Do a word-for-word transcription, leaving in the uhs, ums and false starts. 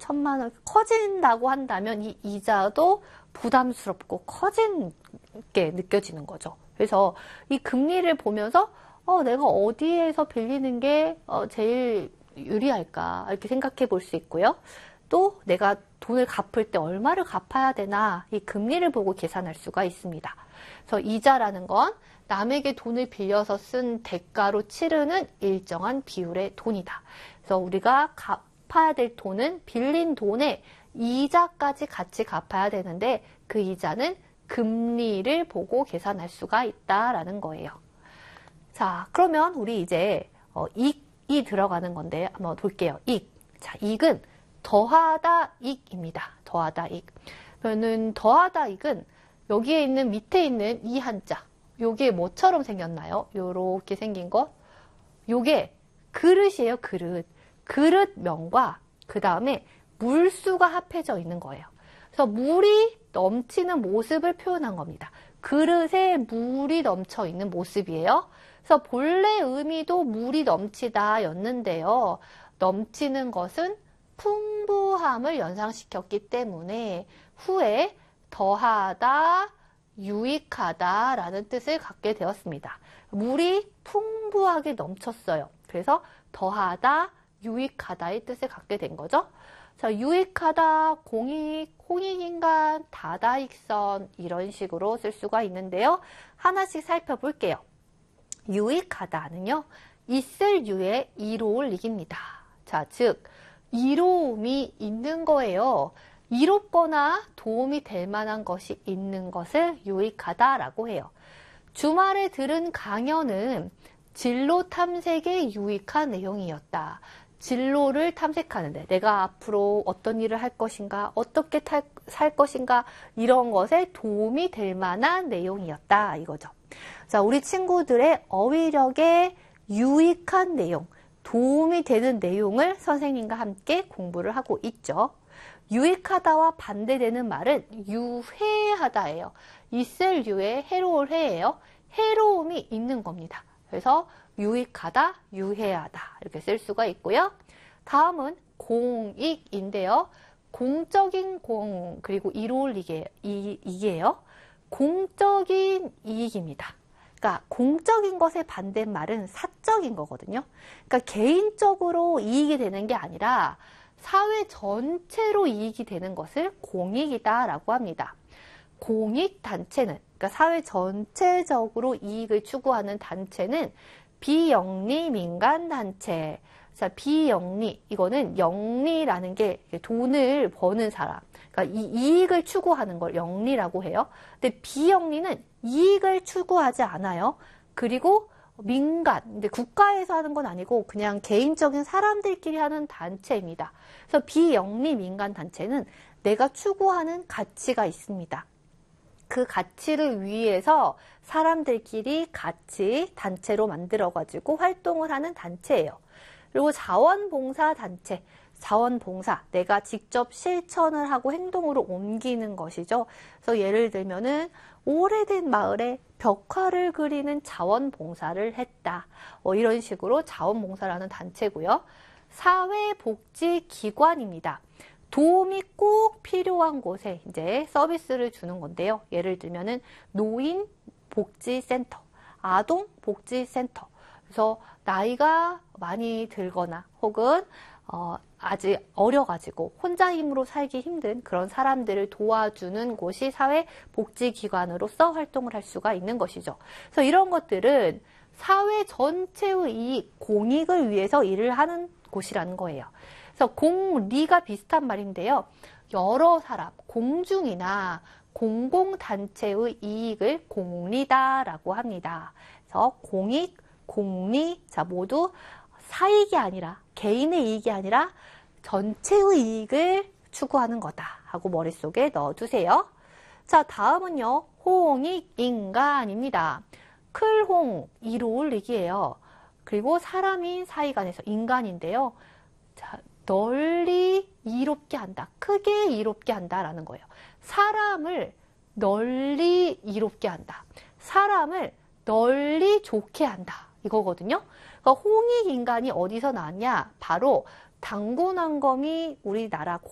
천만 원 커진다고 한다면 이 이자도 부담스럽고 커진 게 느껴지는 거죠. 그래서 이 금리를 보면서 어, 내가 어디에서 빌리는 게 어, 제일 유리할까 이렇게 생각해 볼 수 있고요. 또 내가 돈을 갚을 때 얼마를 갚아야 되나 이 금리를 보고 계산할 수가 있습니다. 그래서 이자라는 건 남에게 돈을 빌려서 쓴 대가로 치르는 일정한 비율의 돈이다. 그래서 우리가 갚아야 될 돈은 빌린 돈에 이자까지 같이 갚아야 되는데 그 이자는 금리를 보고 계산할 수가 있다라는 거예요. 자, 그러면 우리 이제 어, 이익이 들어가는 건데 한번 볼게요. 이익. 자, 이익은 더하다 이익입니다. 더하다 이익. 그러면은 더하다 이익은 여기에 있는 밑에 있는 이 한자. 요게 뭐처럼 생겼나요? 요렇게 생긴 거. 요게 그릇이에요, 그릇. 그릇명과 그 다음에 물수가 합해져 있는 거예요. 그래서 물이 넘치는 모습을 표현한 겁니다. 그릇에 물이 넘쳐 있는 모습이에요. 그래서 본래 의미도 물이 넘치다 였는데요. 넘치는 것은 풍부함을 연상시켰기 때문에 후에 더하다, 유익하다 라는 뜻을 갖게 되었습니다. 물이 풍부하게 넘쳤어요. 그래서 더하다, 유익하다의 뜻을 갖게 된 거죠. 자, 유익하다, 공익, 홍익인간, 다다익선 이런 식으로 쓸 수가 있는데요. 하나씩 살펴볼게요. 유익하다는요. 있을 유에 이로울 이깁니다. 자, 즉 이로움이 있는 거예요. 이롭거나 도움이 될 만한 것이 있는 것을 유익하다라고 해요. 주말에 들은 강연은 진로 탐색에 유익한 내용이었다. 진로를 탐색하는데 내가 앞으로 어떤 일을 할 것인가, 어떻게 탈, 살 것인가 이런 것에 도움이 될 만한 내용이었다 이거죠. 자, 우리 친구들의 어휘력에 유익한 내용, 도움이 되는 내용을 선생님과 함께 공부를 하고 있죠. 유익하다와 반대되는 말은 유해하다예요. 있을 유에 해로울 해예요. 해로움이 있는 겁니다. 그래서 유익하다, 유해하다 이렇게 쓸 수가 있고요. 다음은 공익인데요. 공적인 공 그리고 이로울 이게, 이, 이게요. 공적인 이익입니다. 그러니까 공적인 것의 반대말은 사적인 거거든요. 그러니까 개인적으로 이익이 되는 게 아니라 사회 전체로 이익이 되는 것을 공익이다라고 합니다. 공익단체는, 그러니까 사회 전체적으로 이익을 추구하는 단체는 비영리 민간단체. 자, 비영리, 이거는 영리라는 게 돈을 버는 사람. 그러니까 이 이익을 추구하는 걸 영리라고 해요. 근데 비영리는 이익을 추구하지 않아요. 그리고 민간, 근데 국가에서 하는 건 아니고 그냥 개인적인 사람들끼리 하는 단체입니다. 그래서 비영리 민간 단체는 내가 추구하는 가치가 있습니다. 그 가치를 위해서 사람들끼리 같이 단체로 만들어가지고 활동을 하는 단체예요. 그리고 자원봉사 단체, 자원봉사, 내가 직접 실천을 하고 행동으로 옮기는 것이죠. 그래서 예를 들면은 오래된 마을에 벽화를 그리는 자원봉사를 했다. 뭐 이런 식으로 자원봉사라는 단체고요. 사회복지기관입니다. 도움이 꼭 필요한 곳에 이제 서비스를 주는 건데요. 예를 들면은 노인복지센터, 아동복지센터. 그래서 나이가 많이 들거나 혹은 어, 아직 어려가지고 혼자 힘으로 살기 힘든 그런 사람들을 도와주는 곳이 사회복지기관으로서 활동을 할 수가 있는 것이죠. 그래서 이런 것들은 사회 전체의 이익, 공익을 위해서 일을 하는 곳이라는 거예요. 그래서 공리가 비슷한 말인데요. 여러 사람, 공중이나 공공단체의 이익을 공리다라고 합니다. 그래서 공익, 공리, 자, 모두 사익이 아니라, 개인의 이익이 아니라 전체의 이익을 추구하는 거다 하고 머릿속에 넣어두세요. 자, 다음은요. 홍익인간입니다. 클홍, 이로울 이기예요. 그리고 사람인 사이간에서 인간인데요. 자, 널리 이롭게 한다. 크게 이롭게 한다라는 거예요. 사람을 널리 이롭게 한다. 사람을 널리 좋게 한다. 이거거든요. 그러니까 홍익인간이 어디서 나왔냐? 바로 당군왕검이 우리나라